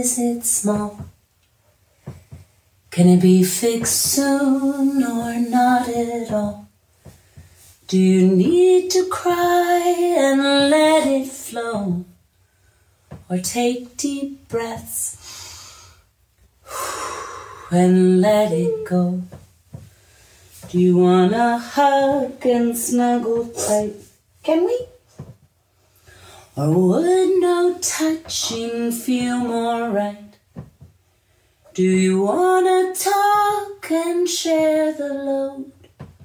Is it small? Can it be fixed soon or not at all? Do you need to cry and let it flow? Or take deep breaths and let it go? Do you wanna hug and snuggle tight? Can we? Or would no touching feel more right? Do you wanna talk and share the load?